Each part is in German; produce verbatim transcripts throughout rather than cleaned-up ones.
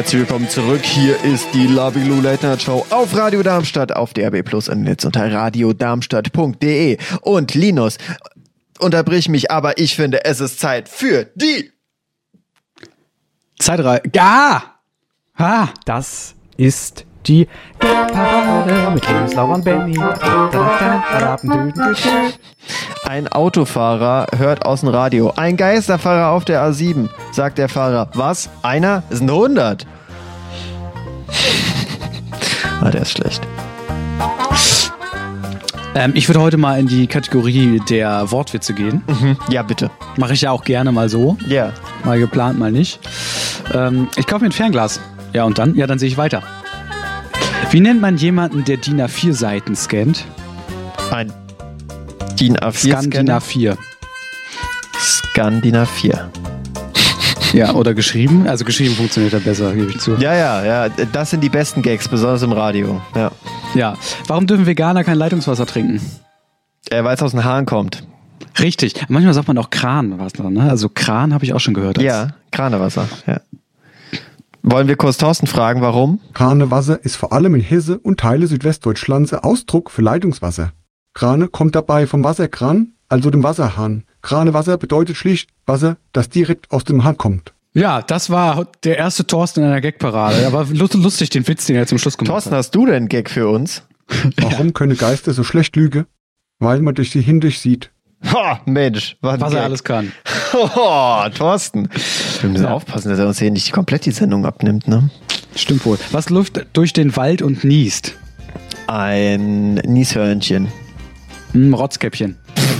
herzlich willkommen zurück. Hier ist die Labilou Late Night Show auf Radio Darmstadt, auf D R B Plus im Netz unter radio darmstadt punkt de. Und Linus, unterbrich mich, aber ich finde, es ist Zeit für die Zeitreise. Ja! Ha, das ist die Parade mit Linus, Laura und Benny. Ein Autofahrer hört aus dem Radio: ein Geisterfahrer auf der A sieben. Sagt der Fahrer: was? Einer? Es sind hundert. Ah, der ist schlecht. Ähm, ich würde heute mal in die Kategorie der Wortwitze gehen. Mhm. Ja, bitte. Mache ich ja auch gerne mal so. Ja. Yeah. Mal geplant, mal nicht. Ähm, ich kaufe mir ein Fernglas. Ja, und dann? Ja, dann sehe ich weiter. Wie nennt man jemanden, der D I N A vier Seiten scannt? Ein D I N A vier Scan D I N A vier. Scan D I N A vier. Ja, oder geschrieben. Also geschrieben funktioniert ja besser, gebe ich zu. Ja, ja, ja. Das sind die besten Gags, besonders im Radio. Ja. Ja. Warum dürfen Veganer kein Leitungswasser trinken? Äh, weil es aus dem Hahn kommt. Richtig. Manchmal sagt man auch Kranwasser, ne? Also Kran habe ich auch schon gehört. Ja, Kranewasser. Ja. Wollen wir kurz Thorsten fragen, warum? Kranewasser ist vor allem in Hesse und Teile Südwestdeutschlands Ausdruck für Leitungswasser. Krane kommt dabei vom Wasserkran, also dem Wasserhahn. Kranewasser bedeutet schlicht Wasser, das direkt aus dem Hahn kommt. Ja, das war der erste Thorsten in einer Gagparade. Aber lustig, den Witz, den er zum Schluss gemacht Thorsten, hat. hast du denn einen Gag für uns? Warum ja. können Geister so schlecht lügen? Weil man durch sie hindurch sieht. Ha, Mensch, was, was er alles kann. Oh, Thorsten. Wir müssen ja. aufpassen, dass er uns hier nicht komplett die Sendung abnimmt, ne? Stimmt wohl. Was läuft durch den Wald und niest? Ein Nieshörnchen. Ein Rotzkäppchen.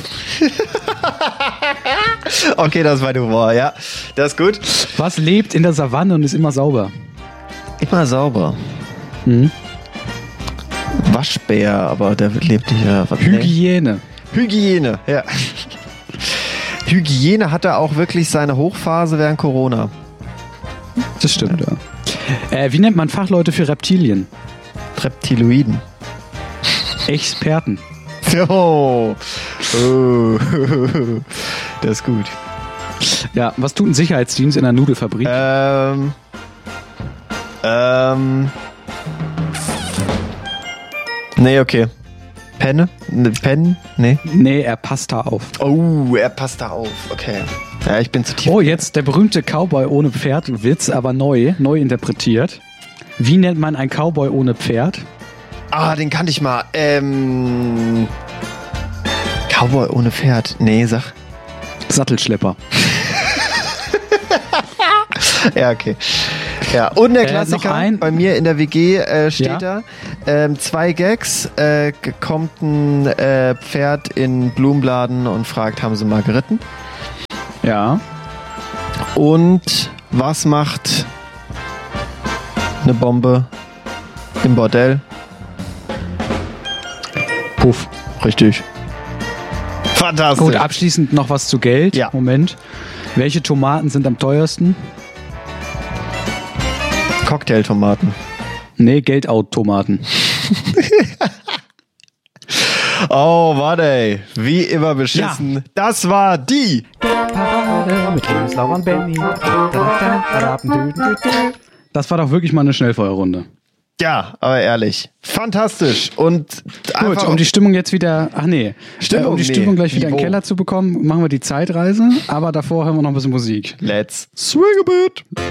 Okay, das war der Humor, ja. Das ist gut. Was lebt in der Savanne und ist immer sauber? Immer sauber. Mhm. Waschbär, aber der lebt nicht mehr. Hygiene. Hygiene, ja. Hygiene hatte auch wirklich seine Hochphase während Corona. Das stimmt, ja. ja. Äh, wie nennt man Fachleute für Reptilien? Reptiloiden. Experten. Oh. Oh. Das ist gut. Ja, was tut ein Sicherheitsdienst in einer Nudelfabrik? Ähm. Ähm. Nee, okay. Penne? Ne, Pen? Nee. Nee, er passt da auf. Oh, er passt da auf. Okay. Ja, ich bin zu tief. Oh, jetzt der berühmte Cowboy ohne Pferd Witz, aber neu, neu interpretiert. Wie nennt man einen Cowboy ohne Pferd? Ah, den kannte ich mal. Ähm. Cowboy ohne Pferd. Nee, sag. Sattelschlepper. Ja, okay. Ja, und der äh, Klassiker bei mir in der W G äh, steht ja? da. Ähm, zwei Gags. Äh, kommt ein äh, Pferd in Blumenladen und fragt, haben sie mal geritten? Ja. Und was macht eine Bombe im Bordell? Puff. Richtig. Fantastisch. Gut, abschließend noch was zu Geld. Ja. Moment. Welche Tomaten sind am teuersten? Cocktailtomaten. Nee, Geldautomaten. Oh, warte, ey. Wie immer beschissen. Ja. Das war die Parade mit Linus, Laura und Benny. Das war doch wirklich mal eine Schnellfeuerrunde. Ja, aber ehrlich. Fantastisch. Und gut, um die Stimmung jetzt wieder, ach nee, Stimmung, äh, um die nee. Stimmung gleich wieder Niveau. in den Keller zu bekommen, machen wir die Zeitreise, aber davor hören wir noch ein bisschen Musik. Let's swing a bit.